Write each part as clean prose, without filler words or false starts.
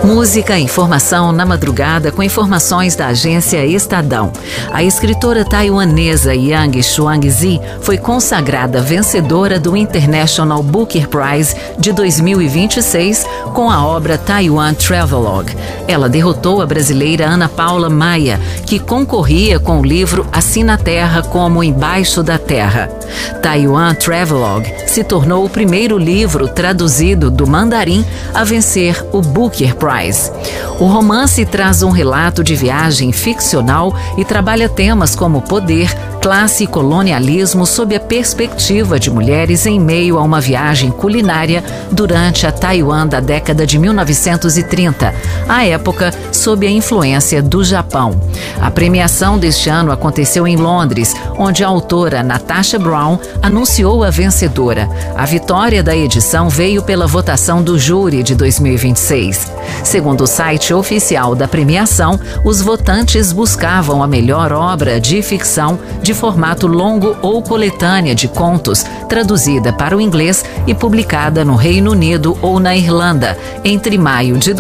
Música e informação na madrugada com informações da agência Estadão. A escritora taiwanesa Yang Xuangzi foi consagrada vencedora do International Booker Prize de 2026 com a obra Taiwan Travelogue. Ela derrotou a brasileira Ana Paula Maia, que concorria com o livro Assim na Terra como Embaixo da Terra. Taiwan Travelogue se tornou o primeiro livro traduzido do mandarim a vencer o Booker Prize. O romance traz um relato de viagem ficcional e trabalha temas como poder, classe e colonialismo sob a perspectiva de mulheres em meio a uma viagem culinária durante a Taiwan da década de 1930, a época sob a influência do Japão. A premiação deste ano aconteceu em Londres, onde a autora Natasha Brown anunciou a vencedora. A vitória da edição veio pela votação do júri de 2026. Segundo o site oficial da premiação, os votantes buscavam a melhor obra de ficção de formato longo ou coletânea de contos, traduzida para o inglês e publicada no Reino Unido ou na Irlanda, entre maio de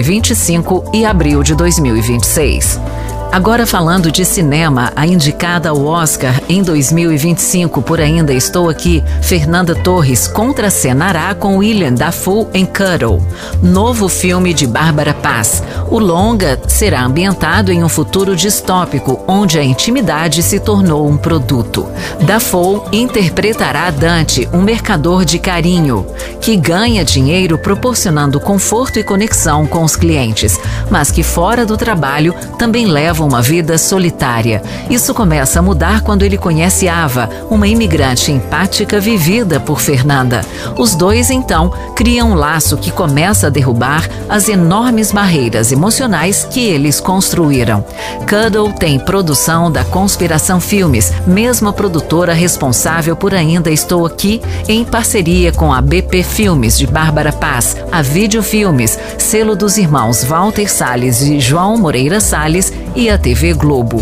2025 e abril de 2026. Agora falando de cinema, a indicada ao Oscar em 2025 por Ainda Estou Aqui, Fernanda Torres contracenará com William Dafoe em Cuddle, novo filme de Bárbara Paz. O longa será ambientado em um futuro distópico, onde a intimidade se tornou um produto. Dafoe interpretará Dante, um mercador de carinho, que ganha dinheiro proporcionando conforto e conexão com os clientes, mas que fora do trabalho também leva uma vida solitária. Isso começa a mudar quando ele conhece Ava, uma imigrante empática vivida por Fernanda. Os dois, então, criam um laço que começa a derrubar as enormes barreiras emocionais que eles construíram. Cuddle tem produção da Conspiração Filmes, mesma produtora responsável por Ainda Estou Aqui, em parceria com a BP Filmes de Bárbara Paz, a Vídeo Filmes, selo dos irmãos Walter Salles e João Moreira Salles, e a TV Globo.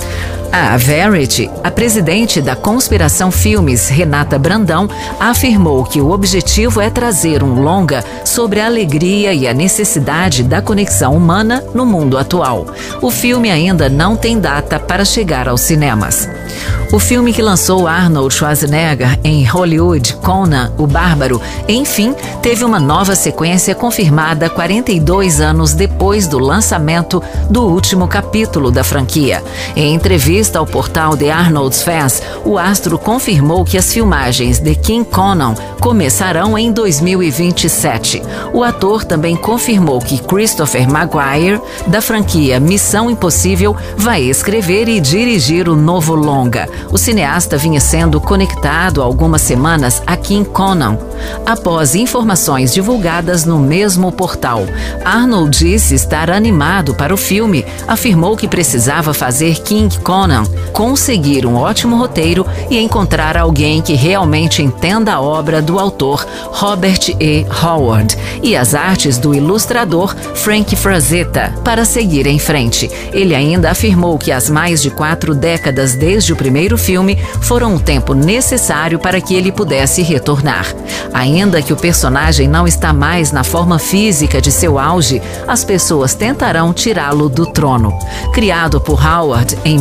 A Verity, a presidente da Conspiração Filmes, Renata Brandão, afirmou que o objetivo é trazer um longa sobre a alegria e a necessidade da conexão humana no mundo atual. O filme ainda não tem data para chegar aos cinemas. O filme que lançou Arnold Schwarzenegger em Hollywood, Conan, o Bárbaro, enfim, teve uma nova sequência confirmada 42 anos depois do lançamento do último capítulo da franquia. Em entrevista ao portal The Arnold's Fans, o astro confirmou que as filmagens de King Conan começarão em 2027. O ator também confirmou que Christopher Maguire, da franquia Missão Impossível, vai escrever e dirigir o novo longa. O cineasta vinha sendo conectado há algumas semanas a King Conan, após informações divulgadas no mesmo portal. Arnold disse estar animado para o filme, afirmou que precisava fazer King Conan, conseguir um ótimo roteiro e encontrar alguém que realmente entenda a obra do autor Robert E. Howard e as artes do ilustrador Frank Frazetta para seguir em frente. Ele ainda afirmou que as mais de 4 décadas desde o primeiro filme foram um tempo necessário para que ele pudesse retornar. Ainda que o personagem não está mais na forma física de seu auge, as pessoas tentarão tirá-lo do trono. Criado por Howard em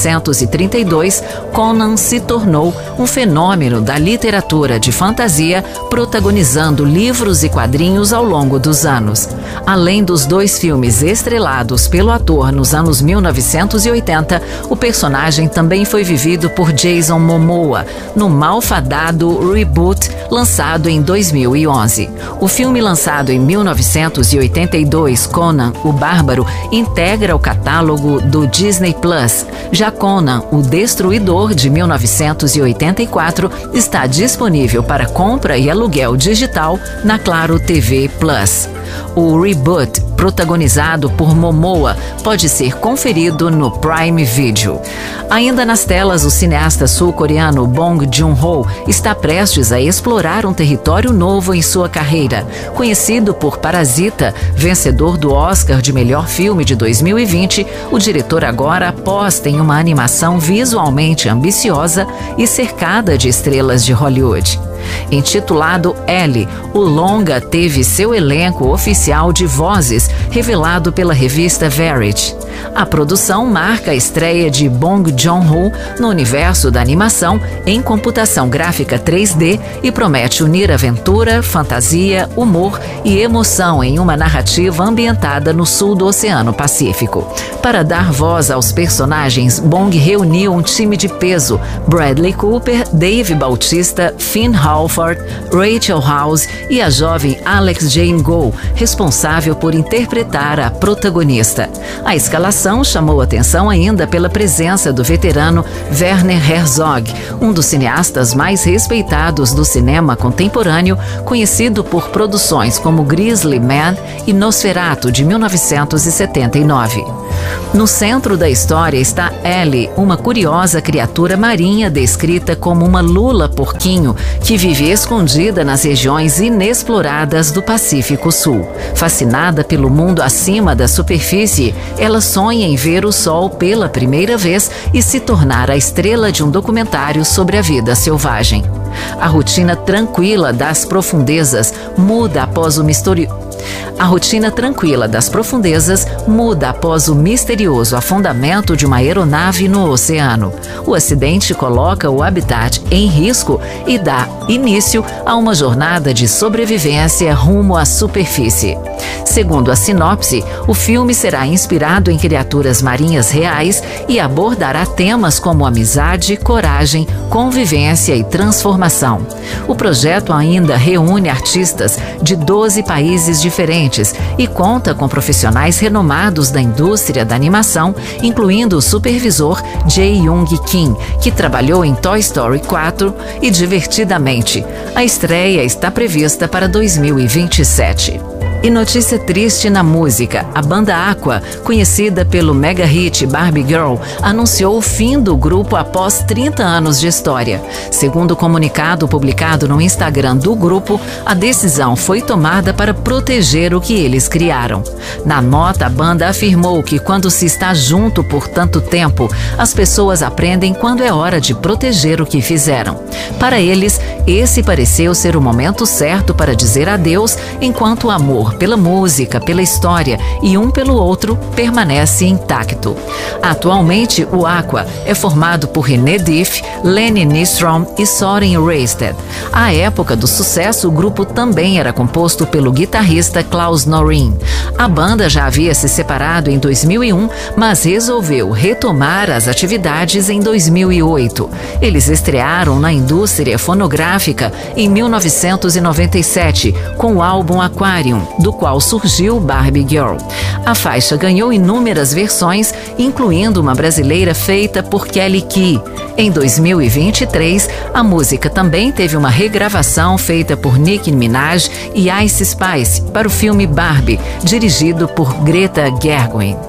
1932, Conan se tornou um fenômeno da literatura de fantasia, protagonizando livros e quadrinhos ao longo dos anos. Além dos 2 filmes estrelados pelo ator nos anos 1980, o personagem também foi vivido por Jason Momoa no malfadado Reboot, lançado em 2011. O filme lançado em 1982, Conan, o Bárbaro, integra o catálogo do Disney Plus. Já Conan, o Destruidor, de 1984, está disponível para compra e aluguel digital na Claro TV Plus. O Reboot, protagonizado por Momoa, pode ser conferido no Prime Video. Ainda nas telas, o cineasta sul-coreano Bong Joon-ho está prestes a explorar um território novo em sua carreira. Conhecido por Parasita, vencedor do Oscar de melhor filme de 2020, o diretor agora aposta em uma animação visualmente ambiciosa e cercada de estrelas de Hollywood. Intitulado Ellie, o longa teve seu elenco oficial de vozes revelado pela revista Variety. A produção marca a estreia de Bong Joon-ho no universo da animação em computação gráfica 3D e promete unir aventura, fantasia, humor e emoção em uma narrativa ambientada no sul do Oceano Pacífico. Para dar voz aos personagens, Bong reuniu um time de peso: Bradley Cooper, Dave Bautista, Finn Wolfhard, Rachel House e a jovem Alex Jane Goh, responsável por interpretar a protagonista. A escalação chamou atenção ainda pela presença do veterano Werner Herzog, um dos cineastas mais respeitados do cinema contemporâneo, conhecido por produções como Grizzly Man e Nosferatu, de 1979. No centro da história está Ellie, uma curiosa criatura marinha descrita como uma lula-porquinho que vive escondida nas regiões inexploradas do Pacífico Sul. Fascinada pelo mundo acima da superfície, ela sonha em ver o sol pela primeira vez e se tornar a estrela de um documentário sobre a vida selvagem. A rotina tranquila das profundezas muda após o misterioso afundamento de uma aeronave no oceano. O acidente coloca o habitat em risco e dá início a uma jornada de sobrevivência rumo à superfície. Segundo a sinopse, o filme será inspirado em criaturas marinhas reais e abordará temas como amizade, coragem, convivência e transformação. O projeto ainda reúne artistas de 12 países diferentes e conta com profissionais renomados da indústria da animação, incluindo o supervisor Jae Young Kim, que trabalhou em Toy Story 4 e Divertidamente. A estreia está prevista para 2027. E notícia triste na música: a banda Aqua, conhecida pelo mega hit Barbie Girl, anunciou o fim do grupo após 30 anos de história. Segundo o comunicado publicado no Instagram do grupo, a decisão foi tomada para proteger o que eles criaram. Na nota, a banda afirmou que quando se está junto por tanto tempo, as pessoas aprendem quando é hora de proteger o que fizeram. Para eles, esse pareceu ser o momento certo para dizer adeus, enquanto o amor pela música, pela história e um pelo outro permanece intacto. Atualmente, o Aqua é formado por René Diff, Lenny Nystrom e Soren Reisted. À época do sucesso, o grupo também era composto pelo guitarrista Klaus Norin. A banda já havia se separado em 2001, mas resolveu retomar as atividades em 2008. Eles estrearam na indústria fonográfica em 1997 com o álbum Aquarium, do qual surgiu Barbie Girl. A faixa ganhou inúmeras versões, incluindo uma brasileira feita por Kelly Key. Em 2023, a música também teve uma regravação feita por Nicki Minaj e Ice Spice para o filme Barbie, dirigido por Greta Gerwig.